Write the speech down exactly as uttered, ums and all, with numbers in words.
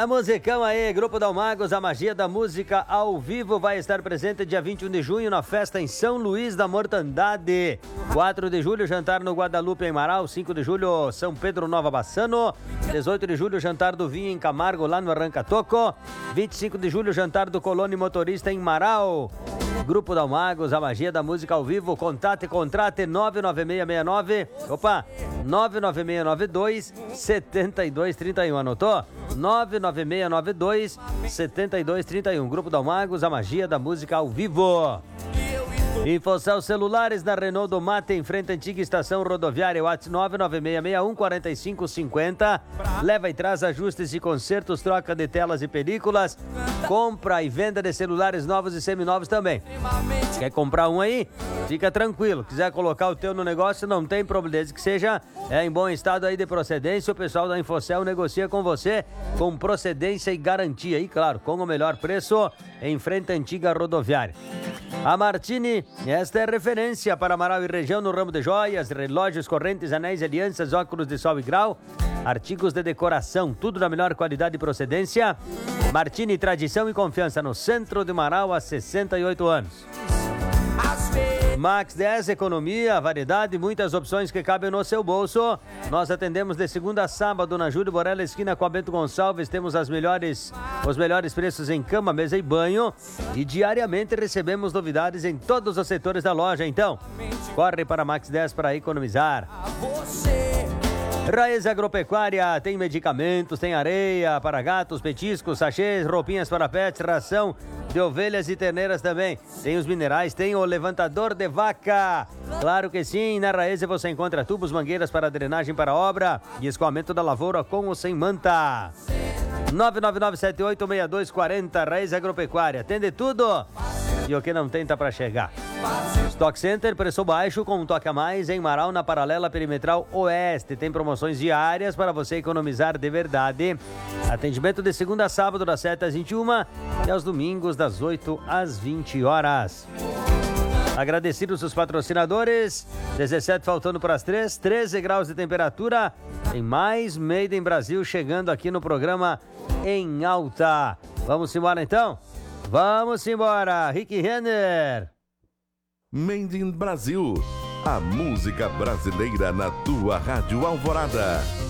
É, musicão aí, Grupo Dalmagos, a magia da música ao vivo vai estar presente dia vinte e um de junho na festa em São Luís da Mortandade. quatro de julho, jantar no Guadalupe em Marau. cinco de julho, São Pedro Nova Bassano. dezoito de julho, jantar do Vinho em Camargo, lá no Arranca Toco. vinte e cinco de julho, jantar do Colônia Motorista em Marau. Grupo Dalmagos, a magia da música ao vivo. Contate, contrate nove nove seis seis nove. Opa, nove nove seis nove dois sete dois três um. Anotou? nove nove seis nove dois sete dois três um. Grupo Dalmagos, a magia da música ao vivo. Infocel Celulares na Renault do Mate, em frente à antiga estação rodoviária. WhatsApp nove nove seis seis um quatro cinco cinco zero. Leva e traz ajustes e consertos, troca de telas e películas, compra e venda de celulares novos e seminovos também. Quer comprar um aí? Fica tranquilo. Quiser colocar o teu no negócio, não tem problema, desde que seja é, em bom estado aí de procedência. O pessoal da Infocel negocia com você com procedência e garantia. E claro, com o melhor preço, em frente à antiga rodoviária. A Martini, esta é referência para Amaral e região no ramo de joias, relógios, correntes, anéis, alianças, óculos de sol e grau, artigos de decoração, tudo na melhor qualidade e procedência. Martini, tradição e confiança no centro de Marau há sessenta e oito anos. Max dez, economia, variedade, muitas opções que cabem no seu bolso. Nós atendemos de segunda a sábado na Júlio Borella, esquina com a Bento Gonçalves. Temos as melhores, os melhores preços em cama, mesa e banho. E diariamente recebemos novidades em todos os setores da loja. Então, corre para Max dez para economizar. Raiz Agropecuária, tem medicamentos, tem areia para gatos, petiscos, sachês, roupinhas para pets, ração de ovelhas e terneiras também. Tem os minerais, tem o levantador de vaca. Claro que sim, na Raiz você encontra tubos, mangueiras para drenagem para obra e escoamento da lavoura com ou sem manta. nove nove nove sete oito seis dois quatro zero, Raiz Agropecuária. Tem de tudo e o que não tem tá para chegar. Stock Center, preço baixo com um toque a mais em Marau, na paralela perimetral oeste. Tem promoções diárias para você economizar de verdade. Atendimento de segunda a sábado das sete às vinte e uma e aos domingos das oito às vinte horas. Agradecidos os patrocinadores. dezessete faltando para as três, treze graus de temperatura. Tem mais Made in Brasil chegando aqui no programa Em Alta. Vamos embora então? Vamos embora, Rick Renner. Made in Brasil, a música brasileira na tua Rádio Alvorada.